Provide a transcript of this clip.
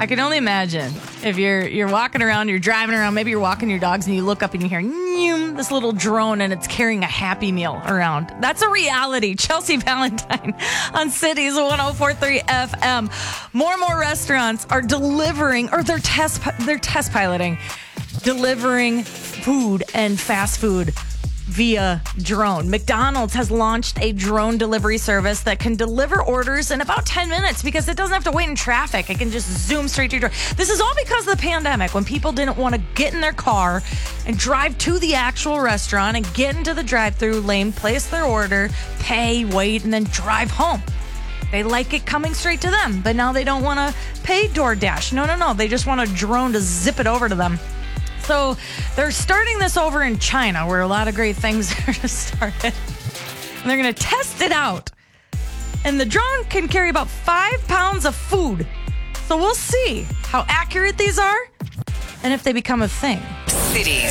I can only imagine if you're walking around, you're driving around, maybe you're walking your dogs and you look up and you hear this little drone and it's carrying a Happy Meal around. That's a reality. Chelsea Valentine on Cities 104.3 FM. More and more restaurants are delivering, or they're test piloting, delivering food and fast food via drone. McDonald's has launched a drone delivery service that can deliver orders in about 10 minutes because it doesn't have to wait in traffic. It can just zoom straight to your door. This is all because of the pandemic, when people didn't want to get in their car and drive to the actual restaurant and get into the drive-thru lane, place their order, pay, wait, and then drive home. They like it coming straight to them, but now they don't want to pay DoorDash. No. They just want a drone to zip it over to them. So they're starting this over in China, where a lot of great things are started. And they're going to test it out. And the drone can carry about 5 pounds of food. So we'll see how accurate these are and if they become a thing. Cities